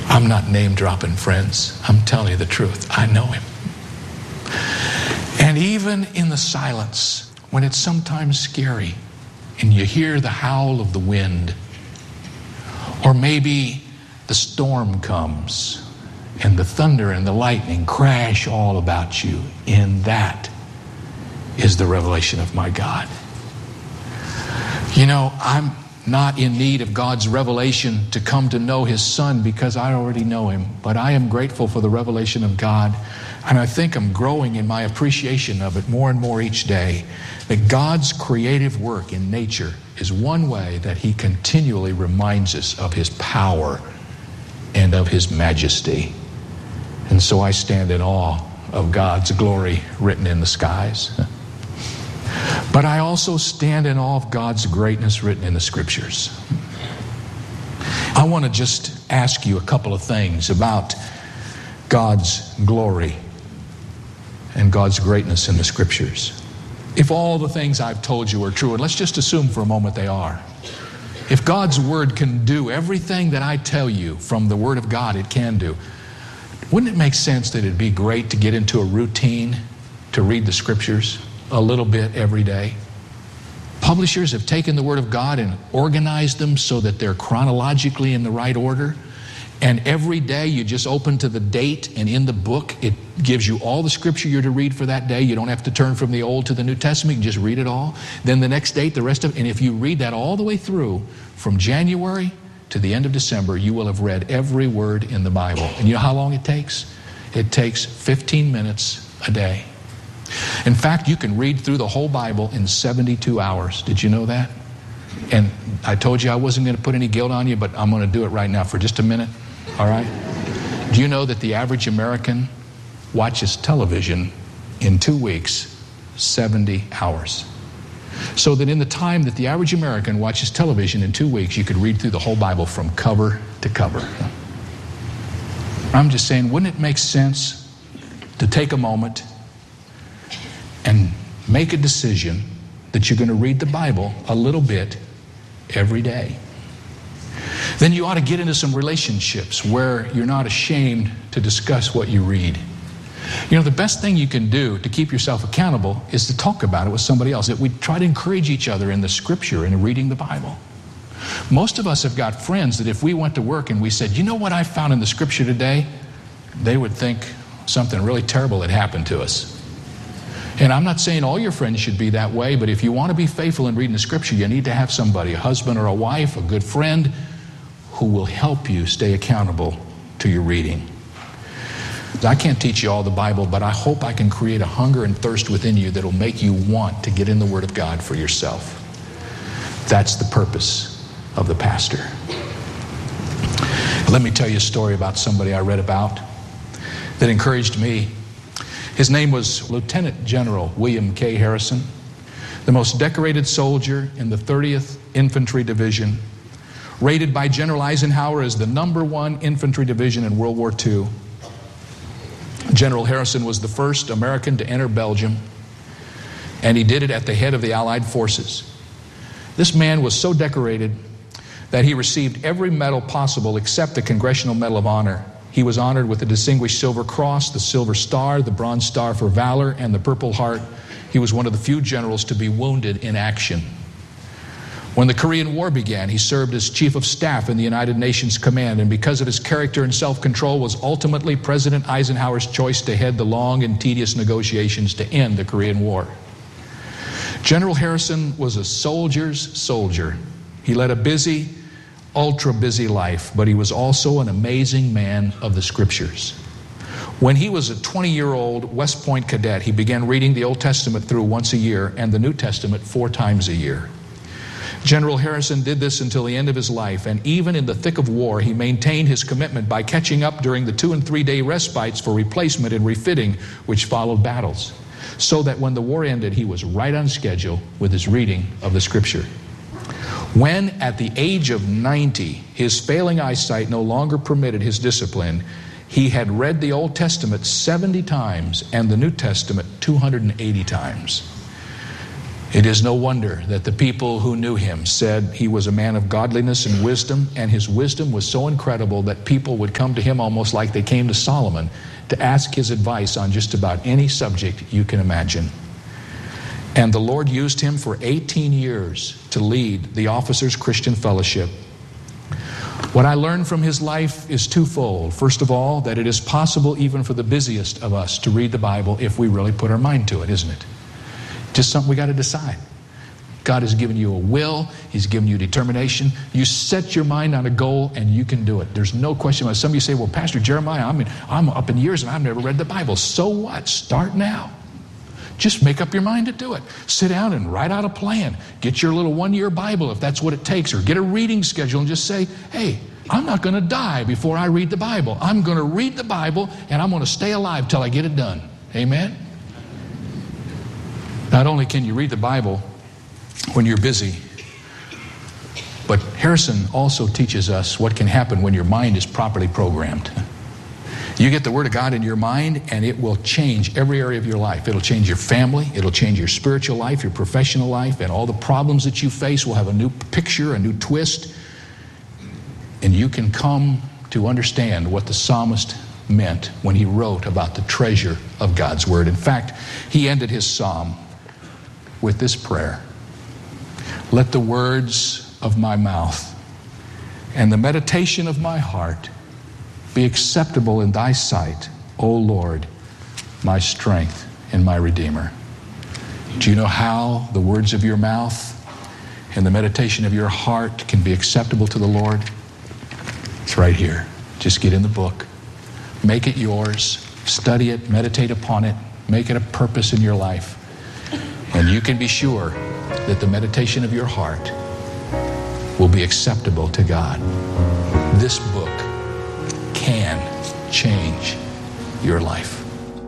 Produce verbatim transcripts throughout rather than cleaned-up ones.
I'm not name dropping, friends. I'm telling you the truth. I know him. And even in the silence, when it's sometimes scary and you hear the howl of the wind, or maybe the storm comes and the thunder and the lightning crash all about you, in that is the revelation of my God. You know, I'm not in need of God's revelation to come to know his Son, because I already know him. But I am grateful for the revelation of God, and I think I'm growing in my appreciation of it more and more each day, that God's creative work in nature is one way that he continually reminds us of his power and of his majesty. And so I stand in awe of God's glory written in the skies. But I also stand in awe of God's greatness written in the Scriptures. I want to just ask you a couple of things about God's glory and God's greatness in the Scriptures. If all the things I've told you are true, and let's just assume for a moment they are. If God's Word can do everything that I tell you from the Word of God it can do, wouldn't it make sense that it'd be great to get into a routine to read the Scriptures a little bit every day? Publishers have taken the Word of God and organized them so that they're chronologically in the right order. And every day you just open to the date, and in the book it gives you all the Scripture you're to read for that day. You don't have to turn from the Old to the New Testament. You can just read it all. Then the next date, the rest of it. And if you read that all the way through, from January to the end of December, you will have read every word in the Bible. And you know how long it takes? It takes fifteen minutes a day. In fact, you can read through the whole Bible in seventy-two hours. Did you know that? And I told you I wasn't going to put any guilt on you, but I'm going to do it right now for just a minute. All right? Do you know that the average American watches television in two weeks, seventy hours? So that in the time that the average American watches television in two weeks, you could read through the whole Bible from cover to cover. I'm just saying, wouldn't it make sense to take a moment and make a decision that you're going to read the Bible a little bit every day? Then you ought to get into some relationships where you're not ashamed to discuss what you read. You know, the best thing you can do to keep yourself accountable is to talk about it with somebody else. That we try to encourage each other in the Scripture and reading the Bible. Most of us have got friends that if we went to work and we said, you know what I found in the Scripture today? They would think something really terrible had happened to us. And I'm not saying all your friends should be that way, but if you want to be faithful in reading the Scripture, you need to have somebody, a husband or a wife, a good friend, who will help you stay accountable to your reading. I can't teach you all the Bible, but I hope I can create a hunger and thirst within you that will make you want to get in the Word of God for yourself. That's the purpose of the pastor. Let me tell you a story about somebody I read about that encouraged me. His name was Lieutenant General William K. Harrison, the most decorated soldier in the thirtieth Infantry Division, rated by General Eisenhower as the number one infantry division in World War Two. General Harrison was the first American to enter Belgium, and he did it at the head of the Allied forces. This man was so decorated that he received every medal possible except the Congressional Medal of Honor. He was honored with the Distinguished Silver Cross, the Silver Star, the Bronze Star for Valor, and the Purple Heart. He was one of the few generals to be wounded in action. When the Korean War began, he served as Chief of Staff in the United Nations Command, and because of his character and self-control, was ultimately President Eisenhower's choice to head the long and tedious negotiations to end the Korean War. General Harrison was a soldier's soldier. He led a busy, ultra-busy life, but he was also an amazing man of the Scriptures. When he was a twenty-year-old West Point cadet, he began reading the Old Testament through once a year and the New Testament four times a year. General Harrison did this until the end of his life, and even in the thick of war, he maintained his commitment by catching up during the two and three day respites for replacement and refitting which followed battles, so that when the war ended, he was right on schedule with his reading of the Scripture. When, at the age of ninety, his failing eyesight no longer permitted his discipline, he had read the Old Testament seventy times and the New Testament two hundred eighty times. It is no wonder that the people who knew him said he was a man of godliness and wisdom, and his wisdom was so incredible that people would come to him almost like they came to Solomon to ask his advice on just about any subject you can imagine. And the Lord used him for eighteen years to lead the Officers Christian Fellowship. What I learned from his life is twofold. First of all, that it is possible even for the busiest of us to read the Bible if we really put our mind to it, isn't it? Just something we got to decide. God has given you a will. He's given you determination. You set your mind on a goal and you can do it. There's no question about it. Some of you say, well, Pastor Jeremiah, I'm, in, I'm up in years and I've never read the Bible. So what? Start now. Just make up your mind to do it. Sit down and write out a plan. Get your little one-year Bible if that's what it takes, or get a reading schedule and just say, hey, I'm not going to die before I read the Bible. I'm going to read the Bible and I'm going to stay alive till I get it done. Amen? Not only can you read the Bible when you're busy, but Harrison also teaches us what can happen when your mind is properly programmed. You get the Word of God in your mind and it will change every area of your life. It'll change your family, it'll change your spiritual life, your professional life, and all the problems that you face will have a new picture, a new twist. And you can come to understand what the psalmist meant when he wrote about the treasure of God's Word. In fact, he ended his psalm with this prayer: let the words of my mouth and the meditation of my heart be acceptable in thy sight, O Lord, my strength and my Redeemer. Do you know how the words of your mouth and the meditation of your heart can be acceptable to the Lord? It's right here. Just get in the book. Make it yours. Study it. Meditate upon it. Make it a purpose in your life. And you can be sure that the meditation of your heart will be acceptable to God. This book can change your life.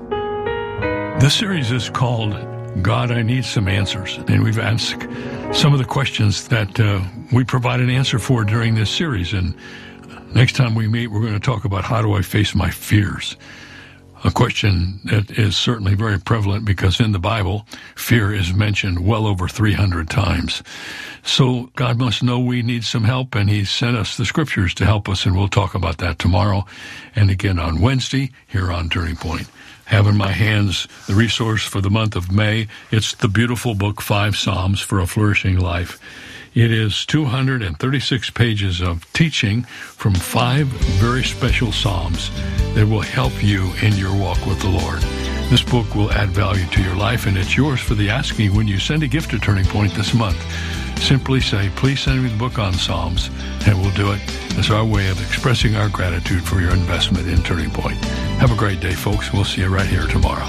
This series is called God, I Need Some Answers. And we've asked some of the questions that uh, we provide an answer for during this series. And next time we meet, we're going to talk about how do I face my fears? A question that is certainly very prevalent because in the Bible, fear is mentioned well over three hundred times. So God must know we need some help, and He sent us the Scriptures to help us, and we'll talk about that tomorrow and again on Wednesday here on Turning Point. Have in my hands the resource for the month of May. It's the beautiful book, Five Psalms for a Flourishing Life. It is two hundred thirty-six pages of teaching from five very special psalms that will help you in your walk with the Lord. This book will add value to your life, and it's yours for the asking when you send a gift to Turning Point this month. Simply say, please send me the book on Psalms, and we'll do it as our way of expressing our gratitude for your investment in Turning Point. Have a great day, folks. We'll see you right here tomorrow.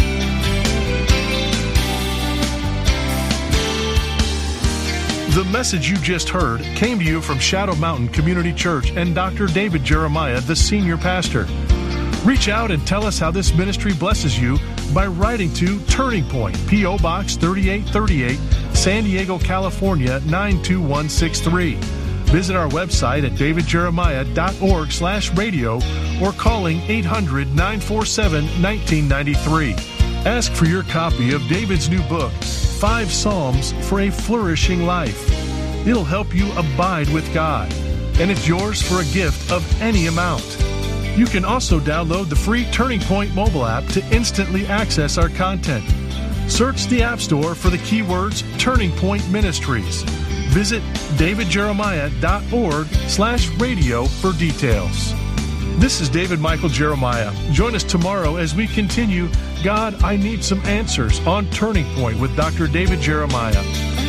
The message you just heard came to you from Shadow Mountain Community Church and Doctor David Jeremiah, the senior pastor. Reach out and tell us how this ministry blesses you by writing to Turning Point, P O. Box thirty-eight thirty-eight, San Diego, California, nine two one six three. Visit our website at davidjeremiah.org slash radio or calling eight hundred, nine four seven, one nine nine three. Ask for your copy of David's new book, Five Psalms for a Flourishing Life. It'll help you abide with God, and it's yours for a gift of any amount. You can also download the free Turning Point mobile app to instantly access our content. Search the App Store for the keywords Turning Point Ministries. Visit davidjeremiah.org slash radio for details. This is David Michael Jeremiah. Join us tomorrow as we continue God, I Need Some Answers on Turning Point with Doctor David Jeremiah.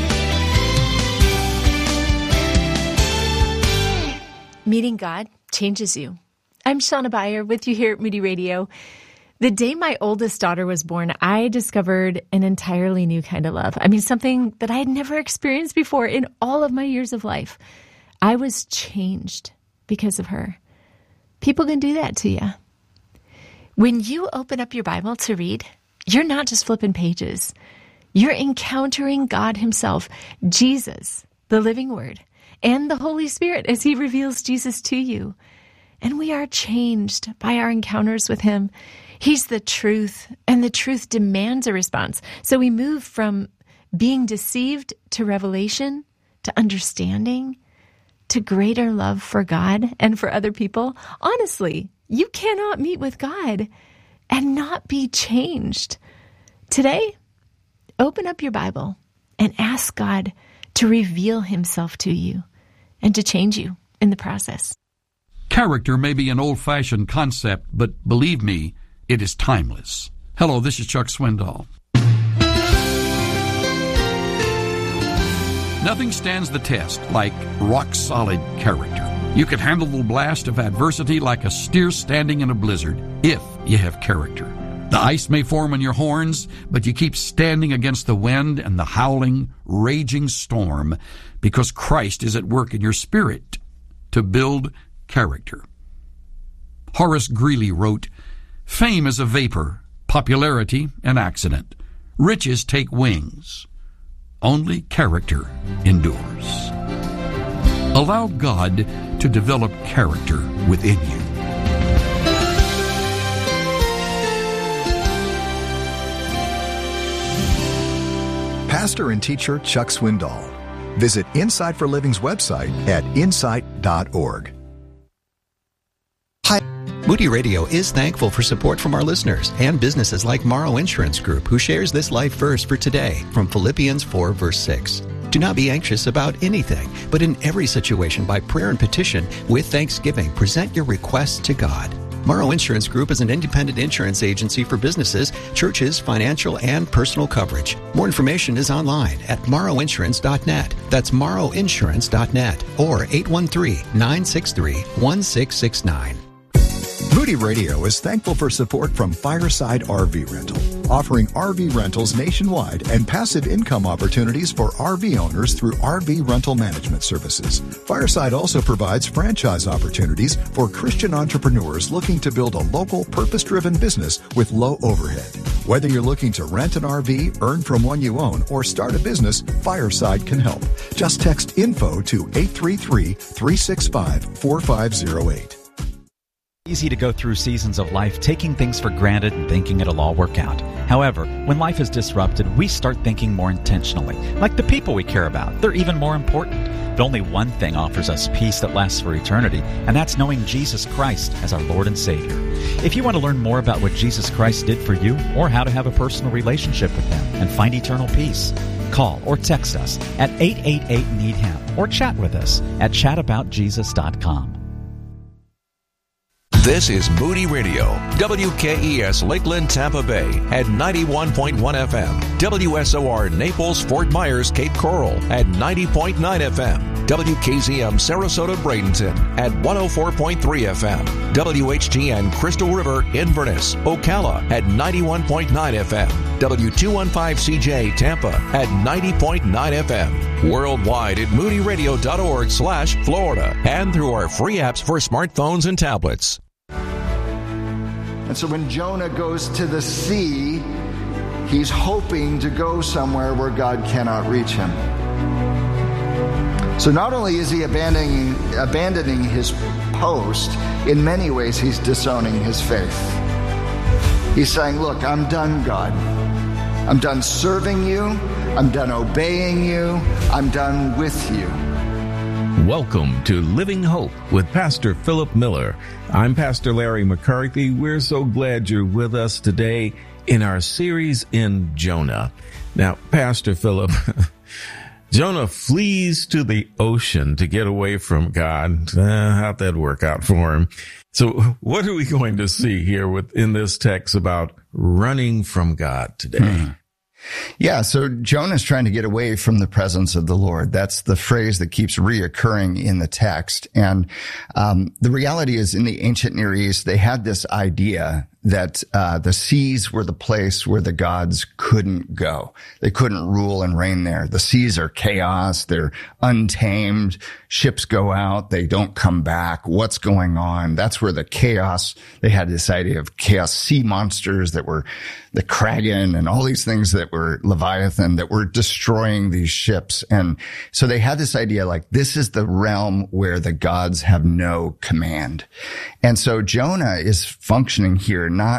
Meeting God changes you. I'm Shauna Beyer with you here at Moody Radio. The day my oldest daughter was born, I discovered an entirely new kind of love. I mean, something that I had never experienced before in all of my years of life. I was changed because of her. People can do that to you. When you open up your Bible to read, you're not just flipping pages. You're encountering God Himself, Jesus, the living Word, and the Holy Spirit as He reveals Jesus to you. And we are changed by our encounters with Him. He's the truth, and the truth demands a response. So we move from being deceived to revelation, to understanding, to greater love for God and for other people. Honestly, you cannot meet with God and not be changed. Today, open up your Bible and ask God to reveal himself to you and to change you in the process. Character may be an old-fashioned concept, but believe me, it is timeless. Hello, this is Chuck Swindoll. Nothing stands the test like rock-solid character. You can handle the blast of adversity like a steer standing in a blizzard if you have character. The ice may form on your horns, but you keep standing against the wind and the howling, raging storm because Christ is at work in your spirit to build character. Horace Greeley wrote, "Fame is a vapor, popularity an accident. Riches take wings. Only character endures." Allow God to develop character within you. Pastor and teacher Chuck Swindoll. Visit Insight for Living's website at insight dot org. Hi. Moody Radio is thankful for support from our listeners and businesses like Morrow Insurance Group, who shares this life verse for today from Philippians four, verse six. Do not be anxious about anything, but in every situation by prayer and petition with thanksgiving, present your requests to God. Morrow Insurance Group is an independent insurance agency for businesses, churches, financial, and personal coverage. More information is online at morrow insurance dot net. That's morrow insurance dot net or eight one three, nine six three, one six six nine. Moody Radio is thankful for support from Fireside R V Rental, offering R V rentals nationwide and passive income opportunities for R V owners through R V rental management services. Fireside also provides franchise opportunities for Christian entrepreneurs looking to build a local, purpose-driven business with low overhead. Whether you're looking to rent an R V, earn from one you own, or start a business, Fireside can help. Just text info to eight three three, three six five, four five zero eight. Easy to go through seasons of life taking things for granted and thinking it'll all work out. However, when life is disrupted, we start thinking more intentionally. Like the people we care about, they're even more important. But only one thing offers us peace that lasts for eternity, and that's knowing Jesus Christ as our Lord and Savior. If you want to learn more about what Jesus Christ did for you or how to have a personal relationship with Him and find eternal peace, call or text us at eight eight eight, need him or chat with us at chat about jesus dot com. This is Moody Radio, W K E S Lakeland, Tampa Bay at ninety-one point one F M, W S O R Naples, Fort Myers, Cape Coral at ninety point nine F M, W K Z M Sarasota, Bradenton at one oh four point three F M, W H T N Crystal River, Inverness, Ocala at ninety-one point nine F M, W two fifteen C J Tampa at ninety point nine F M, worldwide at moody radio dot org slash Florida, and through our free apps for smartphones and tablets. And so when Jonah goes to the sea, he's hoping to go somewhere where God cannot reach him. So not only is he abandoning, abandoning his post, in many ways he's disowning his faith. He's saying, look, I'm done, God. I'm done serving you. I'm done obeying you. I'm done with you. Welcome to Living Hope with Pastor Philip Miller. I'm Pastor Larry McCarthy. We're so glad you're with us today in our series in Jonah. Now, Pastor Philip, Jonah flees to the ocean to get away from God. Uh, how'd that work out for him? So what are we going to see here within this text about running from God today? Hmm. Yeah, so Jonah's trying to get away from the presence of the Lord. That's the phrase that keeps reoccurring in the text. And um, the reality is, in the ancient Near East, they had this idea that uh the seas were the place where the gods couldn't go. They couldn't rule and reign there. The seas are chaos. They're untamed. Ships go out. They don't come back. What's going on? That's where the chaos, they had this idea of chaos sea monsters that were the Kraken and all these things that were Leviathan that were destroying these ships. And so they had this idea like this is the realm where the gods have no command. And so Jonah is functioning here not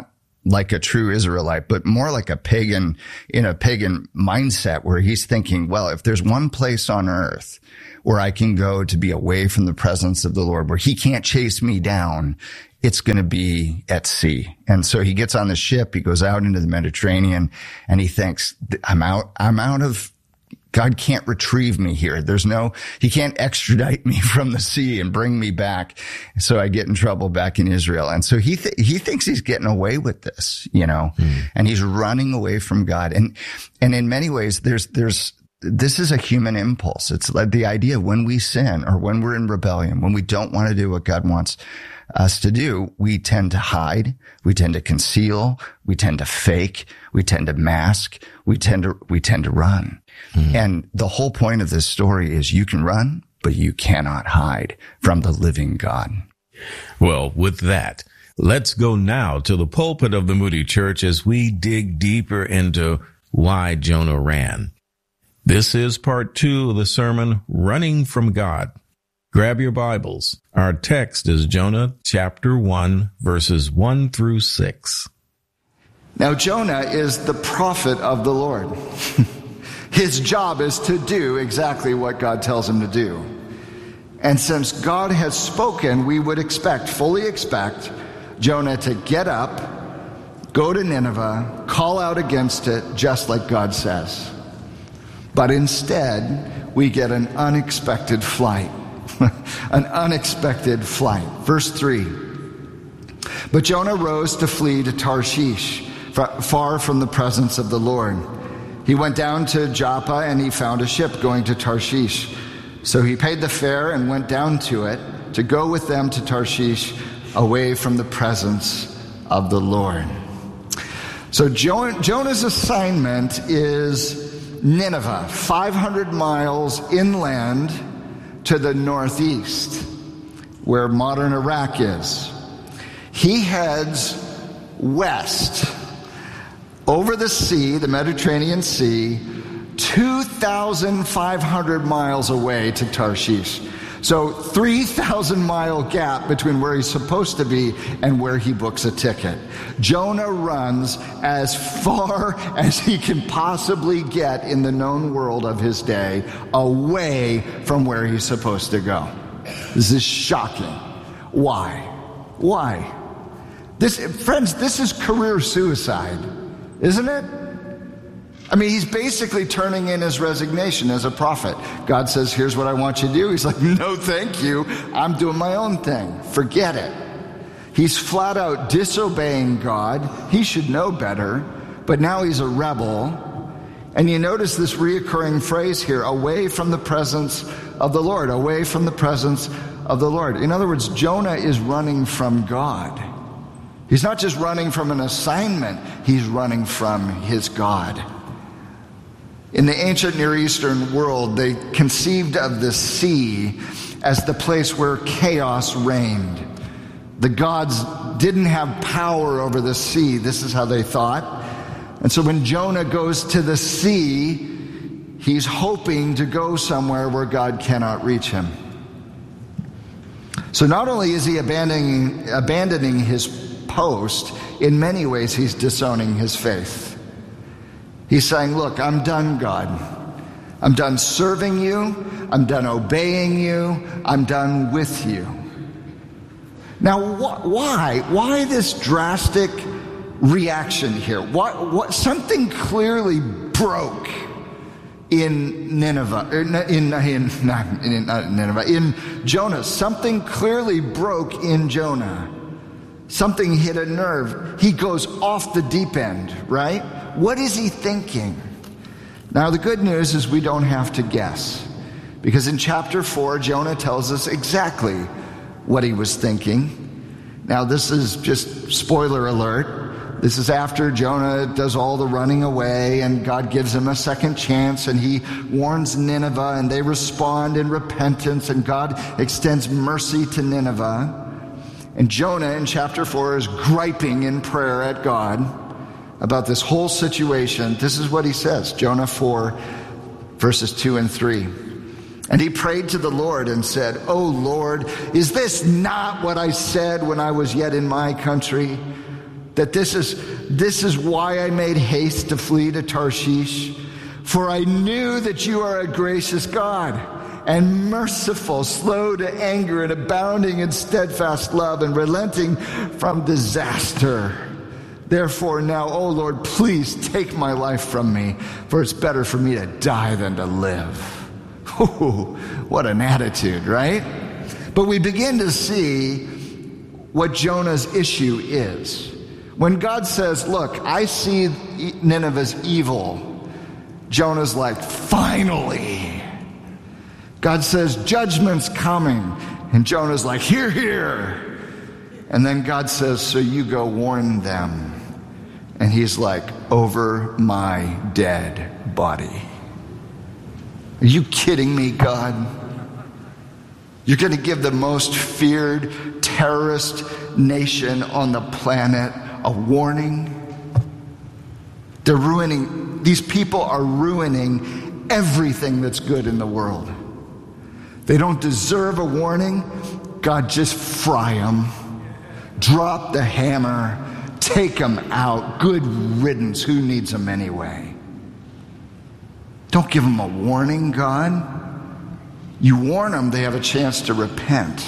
like a true Israelite, but more like a pagan in a pagan mindset where he's thinking, well, if there's one place on earth where I can go to be away from the presence of the Lord, where he can't chase me down, it's going to be at sea. And so he gets on the ship, he goes out into the Mediterranean, and he thinks, I'm out, I'm out of, God can't retrieve me here. There's no, he can't extradite me from the sea and bring me back. So I get in trouble back in Israel. And so he, th- he thinks he's getting away with this, you know, mm. and he's running away from God. And, and in many ways, there's, there's, this is a human impulse. It's like the idea of when we sin or when we're in rebellion, when we don't want to do what God wants us to do, we tend to hide, we tend to conceal, we tend to fake, we tend to mask, we tend to, we tend to run. Mm. And the whole point of this story is you can run, but you cannot hide from the living God. Well, with that, let's go now to the pulpit of the Moody Church as we dig deeper into why Jonah ran. This is part two of the sermon, Running from God. Grab your Bibles. Our text is Jonah chapter one, verses one through six. Now, Jonah is the prophet of the Lord. His job is to do exactly what God tells him to do. And since God has spoken, we would expect, fully expect, Jonah to get up, go to Nineveh, call out against it, just like God says. But instead, we get an unexpected flight. An unexpected flight. Verse three. But Jonah rose to flee to Tarshish, far from the presence of the Lord. He went down to Joppa and he found a ship going to Tarshish. So he paid the fare and went down to it to go with them to Tarshish, away from the presence of the Lord. So Jonah's assignment is Nineveh, five hundred miles inland to the northeast, where modern Iraq is. He heads west over the sea, the Mediterranean Sea, two thousand five hundred miles away to Tarshish. So three thousand mile gap between where he's supposed to be and where he books a ticket. Jonah runs as far as he can possibly get in the known world of his day, away from where he's supposed to go. This is shocking. Why? Why? This, friends, this is career suicide, isn't it? I mean, he's basically turning in his resignation as a prophet. God says, here's what I want you to do. He's like, no, thank you. I'm doing my own thing. Forget it. He's flat out disobeying God. He should know better, but now he's a rebel. And you notice this reoccurring phrase here, away from the presence of the Lord, away from the presence of the Lord. In other words, Jonah is running from God. He's not just running from an assignment, he's running from his God. In the ancient Near Eastern world, they conceived of the sea as the place where chaos reigned. The gods didn't have power over the sea. This is how they thought. And so when Jonah goes to the sea, he's hoping to go somewhere where God cannot reach him. So not only is he abandoning, abandoning his post, in many ways he's disowning his faith. He's saying, look, I'm done, God. I'm done serving you. I'm done obeying you. I'm done with you. Now, wh- why? Why this drastic reaction here? What, what, something clearly broke in Nineveh, in, in, in, not, in not Nineveh, in Jonah. Something clearly broke in Jonah. Something hit a nerve. He goes off the deep end, right? What is he thinking? Now, the good news is we don't have to guess. Because in chapter four, Jonah tells us exactly what he was thinking. Now, this is just spoiler alert. This is after Jonah does all the running away and God gives him a second chance and he warns Nineveh and they respond in repentance and God extends mercy to Nineveh. And Jonah in chapter four is griping in prayer at God about this whole situation. This is what he says, Jonah four, verses two and three. And he prayed to the Lord and said, "O Lord, is this not what I said when I was yet in my country? that this is, this is why I made haste to flee to Tarshish. For I knew that you are a gracious God and merciful, slow to anger and abounding in steadfast love and relenting from disaster. Therefore now, O Lord, please take my life from me, for it's better for me to die than to live. Ooh, what an attitude, right? But we begin to see what Jonah's issue is. When God says, look, I see Nineveh's evil, Jonah's like, finally. God says, judgment's coming. And Jonah's like, here, here. And then God says, so you go warn them. And he's like, over my dead body. Are you kidding me, God? You're going to give the most feared terrorist nation on the planet a warning? They're ruining, these people are ruining everything that's good in the world. They don't deserve a warning. God, just fry them. Drop the hammer. Take them out. Good riddance. Who needs them anyway? Don't give them a warning, God. You warn them, they have a chance to repent.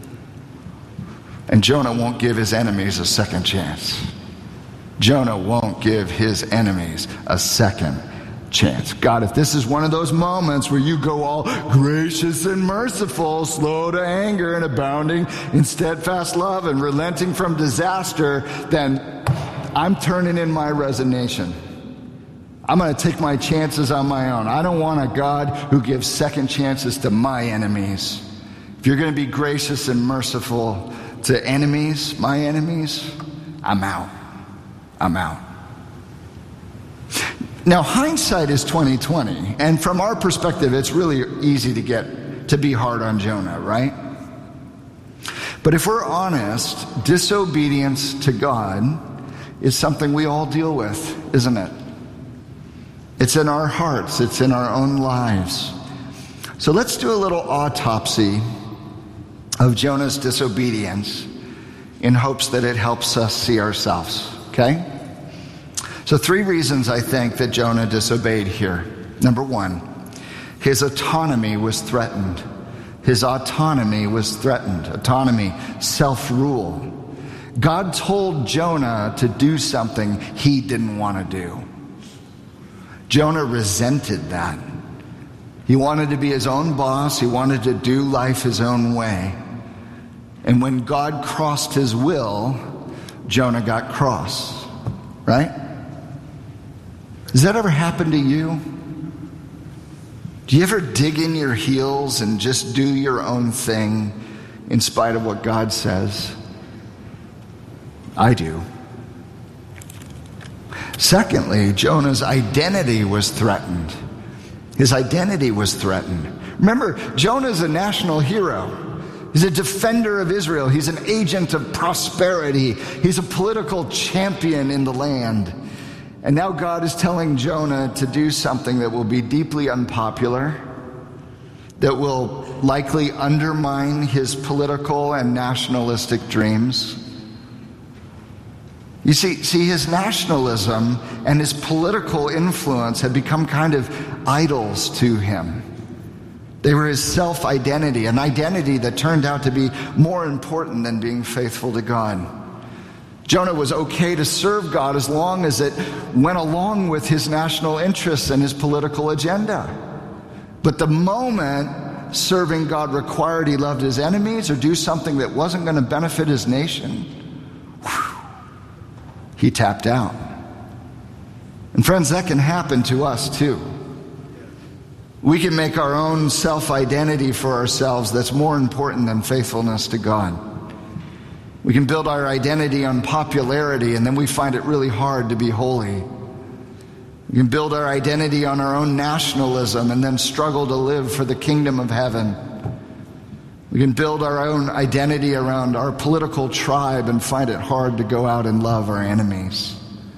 And Jonah won't give his enemies a second chance. Jonah won't give his enemies a second chance. God, if this is one of those moments where you go all gracious and merciful, slow to anger and abounding in steadfast love and relenting from disaster, then I'm turning in my resignation. I'm going to take my chances on my own. I don't want a God who gives second chances to my enemies. If you're going to be gracious and merciful to enemies, my enemies, I'm out. I'm out. Now, hindsight is twenty twenty, and from our perspective, it's really easy to get to be hard on Jonah, right? But if we're honest, disobedience to God is something we all deal with, isn't it? It's in our hearts. It's in our own lives. So let's do a little autopsy of Jonah's disobedience in hopes that it helps us see ourselves, okay? So three reasons I think that Jonah disobeyed here. Number one, his autonomy was threatened. His autonomy was threatened. Autonomy, self-rule. God told Jonah to do something he didn't want to do. Jonah resented that. He wanted to be his own boss. He wanted to do life his own way. And when God crossed his will, Jonah got cross. Right? Does that ever happen to you? Do you ever dig in your heels and just do your own thing in spite of what God says? I do. Secondly, Jonah's identity was threatened. His identity was threatened. Remember, Jonah's a national hero. He's a defender of Israel. He's an agent of prosperity. He's a political champion in the land. And now God is telling Jonah to do something that will be deeply unpopular, that will likely undermine his political and nationalistic dreams. You see, see, his nationalism and his political influence had become kind of idols to him. They were his self-identity, an identity that turned out to be more important than being faithful to God. Jonah was okay to serve God as long as it went along with his national interests and his political agenda. But the moment serving God required he loved his enemies or do something that wasn't going to benefit his nation, whew, he tapped out. And friends, that can happen to us too. We can make our own self-identity for ourselves that's more important than faithfulness to God. We can build our identity on popularity, and then we find it really hard to be holy. We can build our identity on our own nationalism and then struggle to live for the kingdom of heaven. We can build our own identity around our political tribe and find it hard to go out and love our enemies.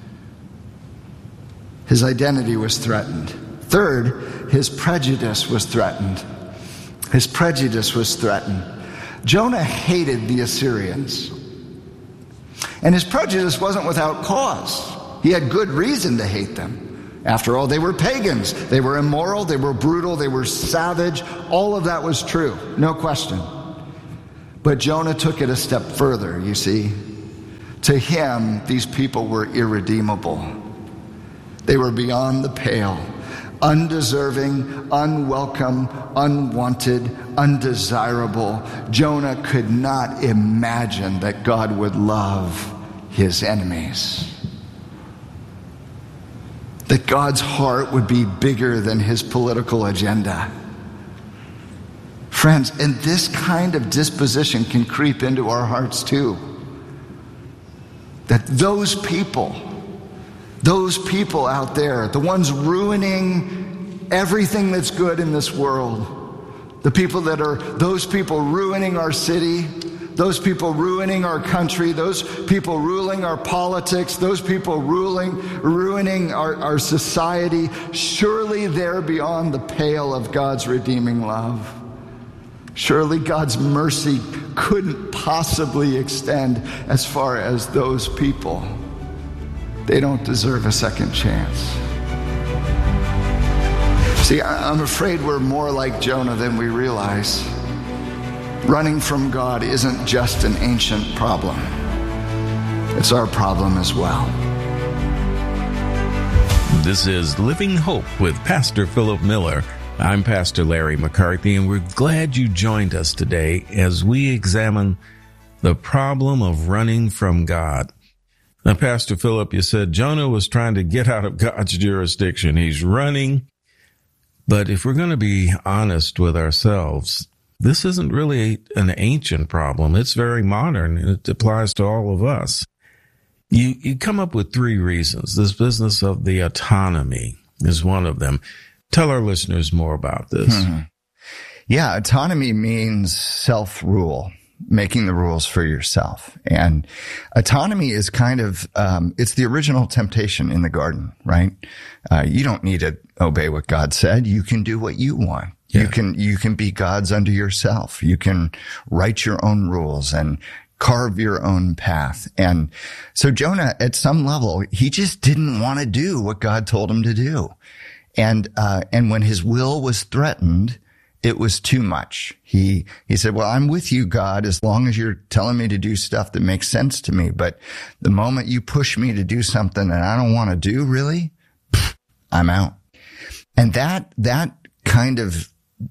His identity was threatened. Third, his prejudice was threatened. His prejudice was threatened. Jonah hated the Assyrians. And his prejudice wasn't without cause. He had good reason to hate them. After all, they were pagans. They were immoral. They were brutal. They were savage. All of that was true. No question. But Jonah took it a step further, you see. To him, these people were irredeemable. They were beyond the pale, undeserving, unwelcome, unwanted, undesirable. Jonah could not imagine that God would love his enemies. That God's heart would be bigger than his political agenda. Friends, and this kind of disposition can creep into our hearts too. That those people, those people out there, the ones ruining everything that's good in this world, the people that are, those people ruining our city, those people ruining our country, those people ruling our politics, those people ruling, ruining our, our society, surely they're beyond the pale of God's redeeming love. Surely God's mercy couldn't possibly extend as far as those people. They don't deserve a second chance. See, I'm afraid we're more like Jonah than we realize. Running from God isn't just an ancient problem. It's our problem as well. This is Living Hope with Pastor Philip Miller. I'm Pastor Larry McCarthy, and we're glad you joined us today as we examine the problem of running from God. Now, Pastor Philip, you said Jonah was trying to get out of God's jurisdiction. He's running. But if we're going to be honest with ourselves, this isn't really an ancient problem. It's very modern, and it applies to all of us. You, you come up with three reasons. This business of the autonomy is one of them. Tell our listeners more about this. Hmm. Yeah, autonomy means self-rule, making the rules for yourself. And autonomy is kind of, um, it's the original temptation in the garden, right? Uh, you don't need to obey what God said. You can do what you want. Yeah. You can, you can be God's unto yourself. You can write your own rules and carve your own path. And so Jonah, at some level, he just didn't want to do what God told him to do. And, uh, and when his will was threatened, it was too much. He, he said, well, I'm with you, God, as long as you're telling me to do stuff that makes sense to me. But the moment you push me to do something that I don't want to do, really, I'm out. And that, that kind of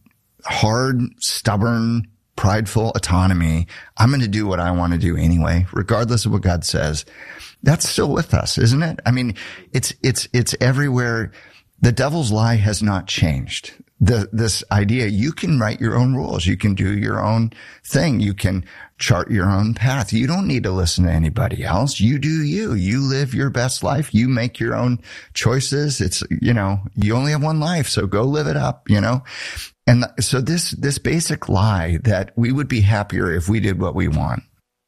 hard, stubborn, prideful autonomy, I'm going to do what I want to do anyway, regardless of what God says. That's still with us, isn't it? I mean, it's, it's, it's everywhere. The devil's lie has not changed. The, this idea, you can write your own rules. You can do your own thing. You can chart your own path. You don't need to listen to anybody else. You do you. You live your best life. You make your own choices. It's, you know, you only have one life, so go live it up, you know? And so this, this basic lie that we would be happier if we did what we want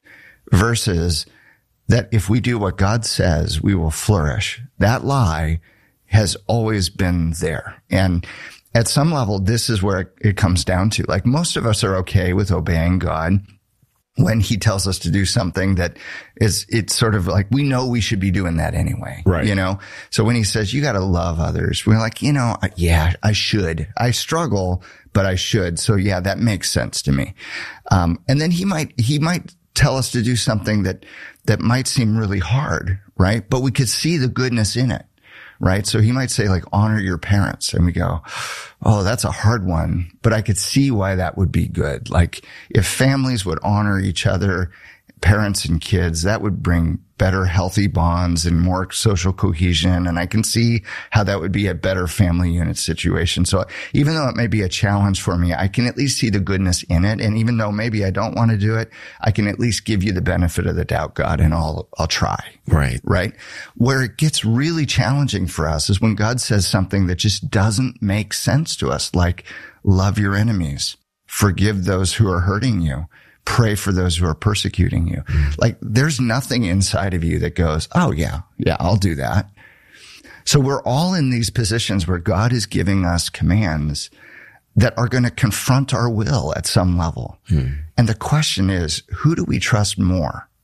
versus that if we do what God says, we will flourish. That lie has always been there. And at some level, this is where it comes down to. Like, most of us are okay with obeying God when he tells us to do something that is, it's sort of like, we know we should be doing that anyway. Right. You know? So when he says, you got to love others, we're like, you know, yeah, I should. I struggle, but I should. So yeah, that makes sense to me. Um, and then he might, he might tell us to do something that, that might seem really hard, right? But we could see the goodness in it. Right? So he might say, like, honor your parents. And we go, oh, that's a hard one. But I could see why that would be good. Like, if families would honor each other, parents and kids, that would bring better, healthy bonds and more social cohesion. And I can see how that would be a better family unit situation. So even though it may be a challenge for me, I can at least see the goodness in it. And even though maybe I don't want to do it, I can at least give you the benefit of the doubt, God, and I'll, I'll try. Right. Right. Where it gets really challenging for us is when God says something that just doesn't make sense to us, like love your enemies, forgive those who are hurting you, pray for those who are persecuting you. Mm. Like, there's nothing inside of you that goes, oh yeah, yeah, I'll do that. So we're all in these positions where God is giving us commands that are going to confront our will at some level. Mm. And the question is, who do we trust more?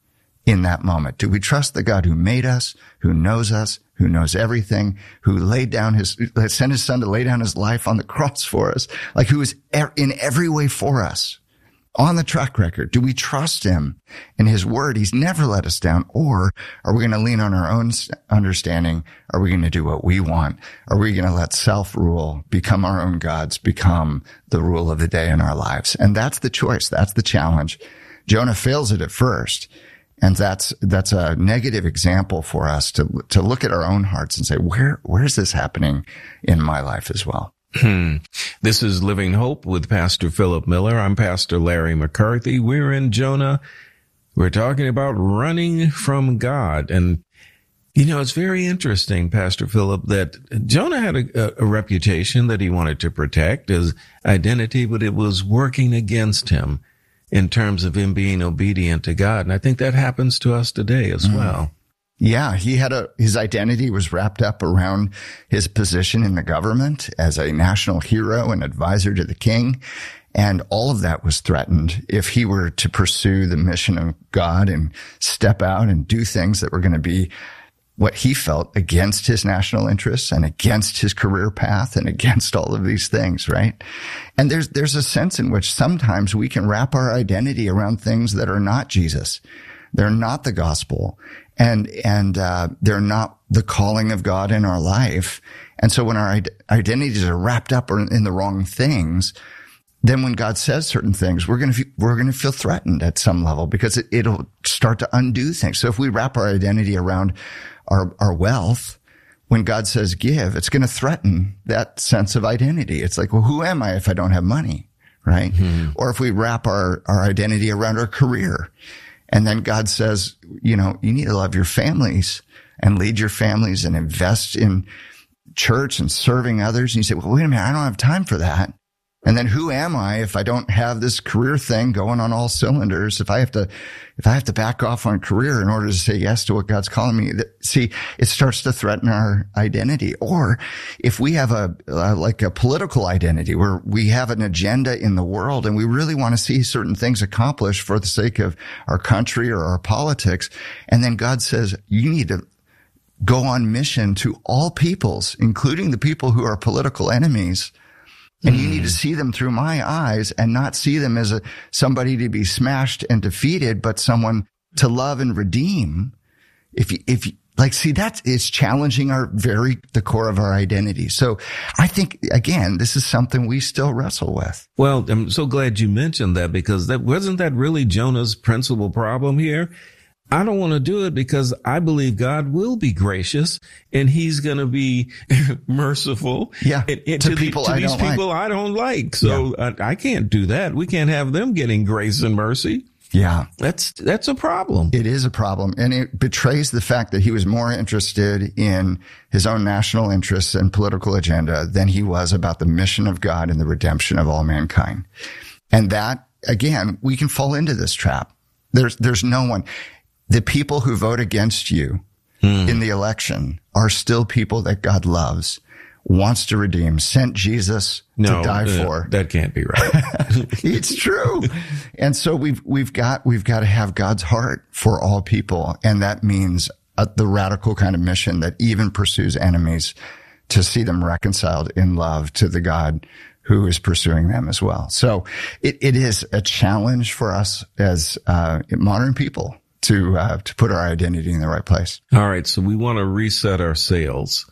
in that moment? Do we trust the God who made us, who knows us, who knows everything, who laid down his, sent his son to lay down his life on the cross for us, like who is in every way for us? On the track record, do we trust him and his word? He's never let us down. Or are we going to lean on our own understanding? Are we going to do what we want? Are we going to let self-rule become our own gods, become the rule of the day in our lives? And that's the choice. That's the challenge. Jonah fails it at first. And that's, that's a negative example for us to, to look at our own hearts and say, where, where is this happening in my life as well? Hmm. This is Living Hope with Pastor Philip Miller. I'm Pastor Larry McCarthy. We're in Jonah. We're talking about running from God. And, you know, it's very interesting, Pastor Philip, that Jonah had a, a reputation that he wanted to protect, his identity, but it was working against him in terms of him being obedient to God. And I think that happens to us today as mm. well. Yeah, he had a, his identity was wrapped up around his position in the government as a national hero and advisor to the king. And all of that was threatened if he were to pursue the mission of God and step out and do things that were going to be what he felt against his national interests and against his career path and against all of these things, right? And there's, there's a sense in which sometimes we can wrap our identity around things that are not Jesus. They're not the gospel. And, and, uh, they're not the calling of God in our life. And so when our identities are wrapped up in the wrong things, then when God says certain things, we're going to, we're going to feel threatened at some level because it, it'll start to undo things. So if we wrap our identity around our, our wealth, when God says give, it's going to threaten that sense of identity. It's like, well, who am I if I don't have money? Right. Mm-hmm. Or if we wrap our, our identity around our career, and then God says, you know, you need to love your families and lead your families and invest in church and serving others. And you say, well, wait a minute, I don't have time for that. And then who am I if I don't have this career thing going on all cylinders? If I have to, if I have to back off on career in order to say yes to what God's calling me, see, it starts to threaten our identity. Or if we have a, uh, like a political identity where we have an agenda in the world and we really want to see certain things accomplished for the sake of our country or our politics. And then God says, you need to go on mission to all peoples, including the people who are political enemies. And you need to see them through my eyes and not see them as a, somebody to be smashed and defeated, but someone to love and redeem. If you, if you, like, see, that is challenging our very, the core of our identity. So I think, again, this is something we still wrestle with. Well, I'm so glad you mentioned that because that wasn't that really Jonah's principal problem here. I don't want to do it because I believe God will be gracious and he's going to be merciful. Yeah. And, and to, to, people, the, to I these don't people like. I don't like. So yeah. I, I can't do that. We can't have them getting grace and mercy. Yeah. That's, that's a problem. It is a problem. And it betrays the fact that he was more interested in his own national interests and political agenda than he was about the mission of God and the redemption of all mankind. And that, again, we can fall into this trap. There's, there's no one. The people who vote against you hmm. in the election are still people that God loves, wants to redeem, sent Jesus no, to die uh, for. That can't be right. It's true. And so we've, we've got, we've got to have God's heart for all people. And that means uh, the radical kind of mission that even pursues enemies to see them reconciled in love to the God who is pursuing them as well. So it, it is a challenge for us as uh, modern people to uh, to put our identity in the right place. All right, so we want to reset our sails.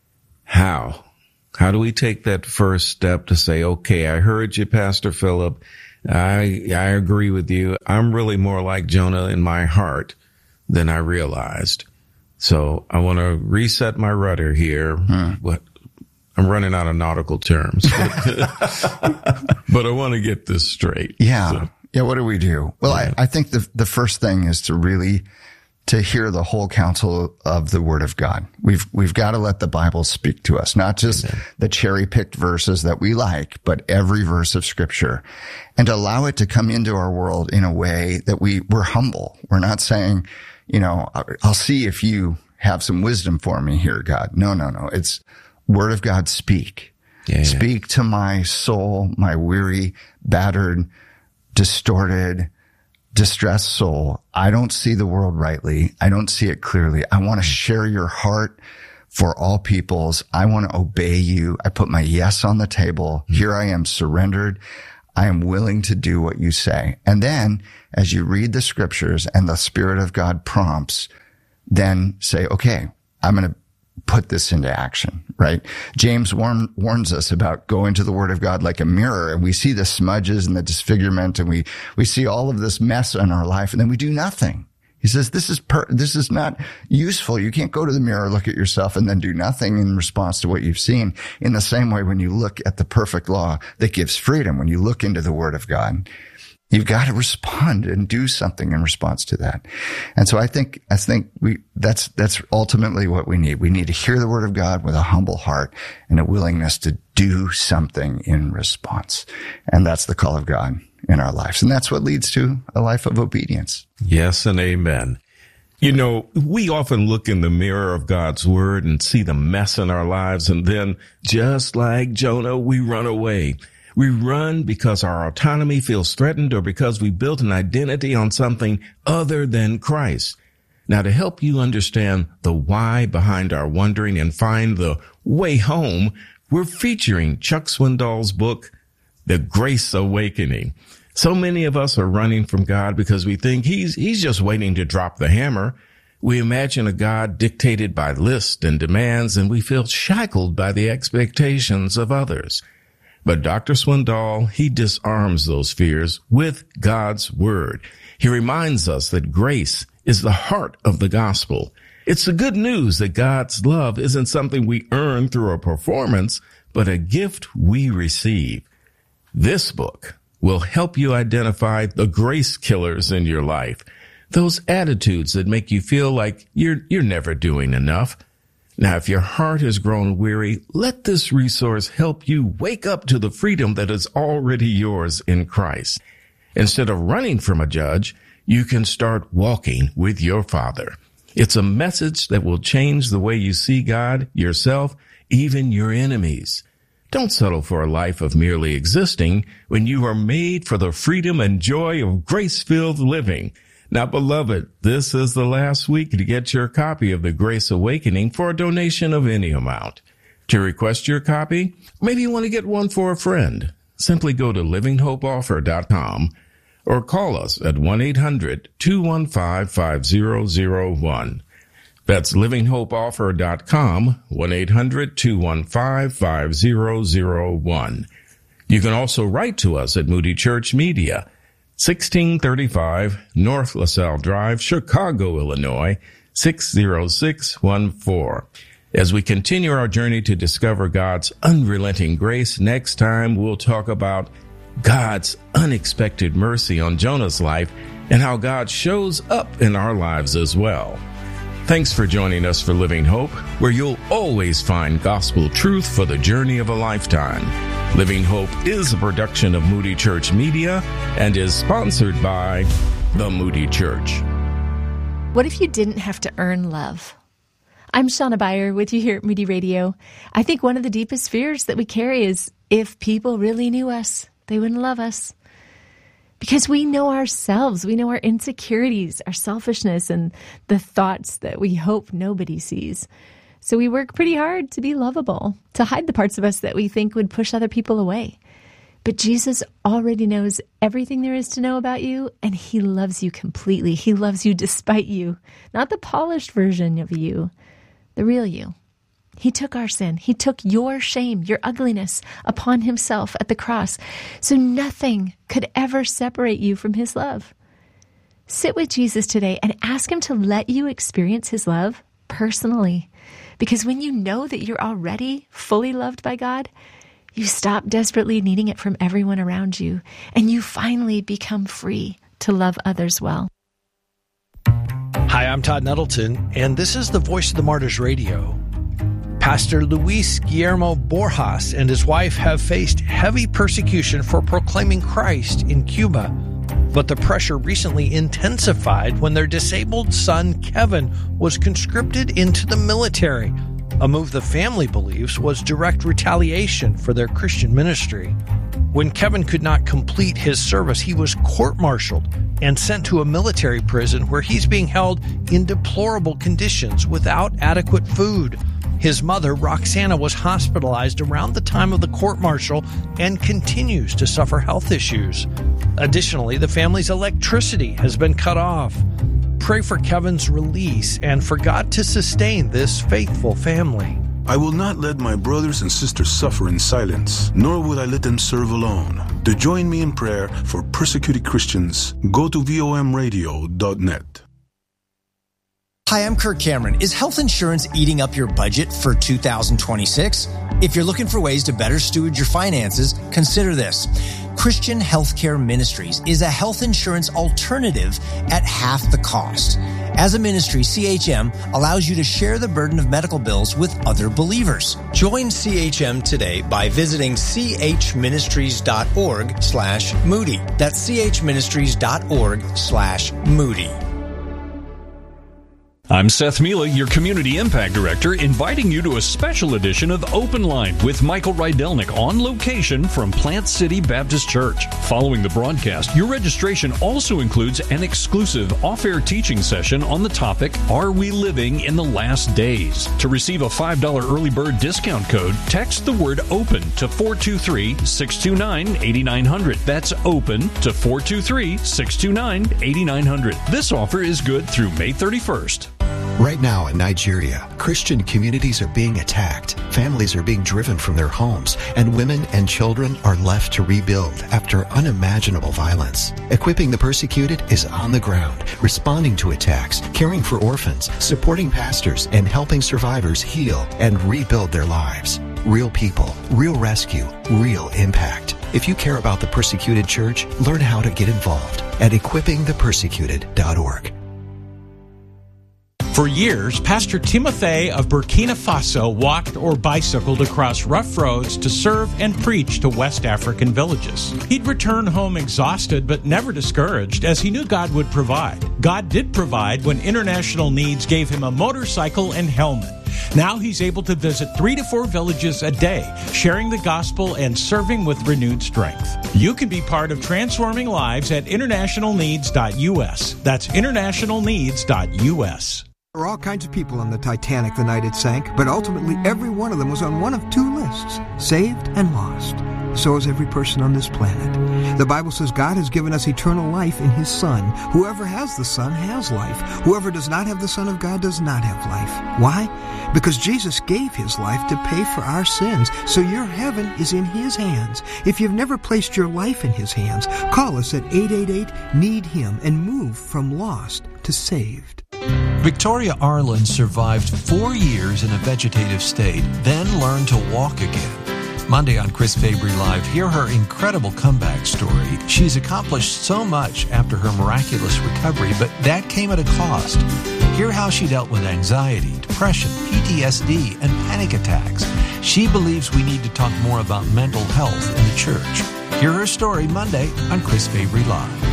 How? How do we take that first step to say, okay, I heard you, Pastor Philip. I I agree with you. I'm really more like Jonah in my heart than I realized. So I want to reset my rudder here. Hmm. What? I'm running out of nautical terms, but, but I want to get this straight. Yeah. So. Yeah, what do we do? Well, yeah. I, I think the the first thing is to really to hear the whole counsel of the Word of God. We've we've got to let the Bible speak to us, not just Amen. The cherry-picked verses that we like, but every verse of Scripture, and allow it to come into our world in a way that we we're humble. We're not saying, you know, I'll see if you have some wisdom for me here, God. No, no, no. It's Word of God, speak. Yeah. Speak to my soul, my weary, battered, distorted, distressed soul. I don't see the world rightly. I don't see it clearly. I want to share your heart for all peoples. I want to obey you. I put my yes on the table. Here I am surrendered. I am willing to do what you say. And then as you read the scriptures and the Spirit of God prompts, then say, okay, I'm going to put this into action, right? James warn, warns us about going to the Word of God like a mirror, and we see the smudges and the disfigurement, and we, we see all of this mess in our life, and then we do nothing. He says, this is per, this is not useful. You can't go to the mirror, look at yourself, and then do nothing in response to what you've seen. In the same way, when you look at the perfect law that gives freedom, when you look into the Word of God, you've got to respond and do something in response to that. And so I think, I think we, that's, that's ultimately what we need. We need to hear the Word of God with a humble heart and a willingness to do something in response. And that's the call of God in our lives. And that's what leads to a life of obedience. Yes and amen. You know, we often look in the mirror of God's Word and see the mess in our lives. And then just like Jonah, we run away. We run because our autonomy feels threatened or because we built an identity on something other than Christ. Now, to help you understand the why behind our wandering and find the way home, we're featuring Chuck Swindoll's book, The Grace Awakening. So many of us are running from God because we think he's, he's just waiting to drop the hammer. We imagine a God dictated by lists and demands, and we feel shackled by the expectations of others. But Doctor Swindoll, he disarms those fears with God's Word. He reminds us that grace is the heart of the gospel. It's the good news that God's love isn't something we earn through a performance, but a gift we receive. This book will help you identify the grace killers in your life, those attitudes that make you feel like you're, you're never doing enough. Now, if your heart has grown weary, let this resource help you wake up to the freedom that is already yours in Christ. Instead of running from a judge, you can start walking with your Father. It's a message that will change the way you see God, yourself, even your enemies. Don't settle for a life of merely existing when you are made for the freedom and joy of grace-filled living. Now, beloved, this is the last week to get your copy of The Grace Awakening for a donation of any amount. To request your copy, maybe you want to get one for a friend. Simply go to living hope offer dot com or call us at one eight hundred two one five five zero zero one. That's living hope offer dot com, one eight hundred two one five five zero zero one. You can also write to us at Moody Church Media, sixteen thirty-five North LaSalle Drive, Chicago, Illinois, six zero six one four. As we continue our journey to discover God's unrelenting grace, next time we'll talk about God's unexpected mercy on Jonah's life and how God shows up in our lives as well. Thanks for joining us for Living Hope, where you'll always find gospel truth for the journey of a lifetime. Living Hope is a production of Moody Church Media and is sponsored by the Moody Church. What if you didn't have to earn love? I'm Shauna Beyer with you here at Moody Radio. I think one of the deepest fears that we carry is if people really knew us, they wouldn't love us. Because we know ourselves, we know our insecurities, our selfishness, and the thoughts that we hope nobody sees. So we work pretty hard to be lovable, to hide the parts of us that we think would push other people away. But Jesus already knows everything there is to know about you, and he loves you completely. He loves you despite you, not the polished version of you, the real you. He took our sin. He took your shame, your ugliness upon himself at the cross. So nothing could ever separate you from his love. Sit with Jesus today and ask him to let you experience his love personally. Because when you know that you're already fully loved by God, you stop desperately needing it from everyone around you, and you finally become free to love others well. Hi, I'm Todd Nettleton, and this is the Voice of the Martyrs Radio. Pastor Luis Guillermo Borjas and his wife have faced heavy persecution for proclaiming Christ in Cuba, but the pressure recently intensified when their disabled son, Kevin, was conscripted into the military, a move the family believes was direct retaliation for their Christian ministry. When Kevin could not complete his service, he was court-martialed and sent to a military prison where he's being held in deplorable conditions without adequate food. His mother, Roxana, was hospitalized around the time of the court-martial and continues to suffer health issues. Additionally, the family's electricity has been cut off. Pray for Kevin's release and for God to sustain this faithful family. I will not let my brothers and sisters suffer in silence, nor will I let them serve alone. To join me in prayer for persecuted Christians, go to V O M radio dot net. Hi, I'm Kirk Cameron. Is health insurance eating up your budget for two thousand twenty-six? If you're looking for ways to better steward your finances, consider this. Christian Healthcare Ministries is a health insurance alternative at half the cost. As a ministry, C H M allows you to share the burden of medical bills with other believers. Join C H M today by visiting chministries.org slash Moody. That's chministries.org slash Moody. I'm Seth Mila, your Community Impact Director, inviting you to a special edition of Open Line with Michael Rydelnik on location from Plant City Baptist Church. Following the broadcast, your registration also includes an exclusive off-air teaching session on the topic, Are We Living in the Last Days? To receive a five dollars early bird discount code, text the word OPEN to four two three, six two nine, eight nine zero zero. That's OPEN to four two three, six two nine, eight nine zero zero. This offer is good through May thirty-first. Right now in Nigeria, Christian communities are being attacked, families are being driven from their homes, and women and children are left to rebuild after unimaginable violence. Equipping the Persecuted is on the ground, responding to attacks, caring for orphans, supporting pastors, and helping survivors heal and rebuild their lives. Real people, real rescue, real impact. If you care about the Persecuted Church, learn how to get involved at equipping the persecuted dot org. For years, Pastor Timothy of Burkina Faso walked or bicycled across rough roads to serve and preach to West African villages. He'd return home exhausted but never discouraged, as he knew God would provide. God did provide when International Needs gave him a motorcycle and helmet. Now he's able to visit three to four villages a day, sharing the gospel and serving with renewed strength. You can be part of transforming lives at international needs dot U S. That's international needs dot U S. There were all kinds of people on the Titanic the night it sank, but ultimately every one of them was on one of two lists, saved and lost. So is every person on this planet. The Bible says God has given us eternal life in His Son. Whoever has the Son has life. Whoever does not have the Son of God does not have life. Why? Because Jesus gave His life to pay for our sins, so your heaven is in His hands. If you've never placed your life in His hands, call us at eight eight eight, need him and move from lost to saved. Victoria Arlen survived four years in a vegetative state, then learned to walk again. Monday on Chris Fabry Live, hear her incredible comeback story. She's accomplished so much after her miraculous recovery, but that came at a cost. Hear how she dealt with anxiety, depression, P T S D, and panic attacks. She believes we need to talk more about mental health in the church. Hear her story Monday on Chris Fabry Live.